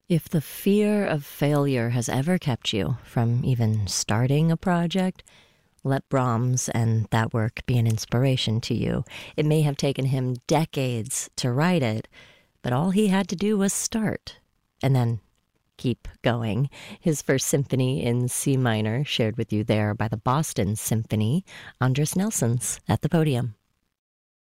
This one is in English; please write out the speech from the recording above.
If the fear of failure has ever kept you from even starting a project, let Brahms and that work be an inspiration to you. It may have taken him decades to write it, but all he had to do was start and then keep going. His first symphony in C minor, shared with you there by the Boston Symphony, Andres Nelson's at the podium.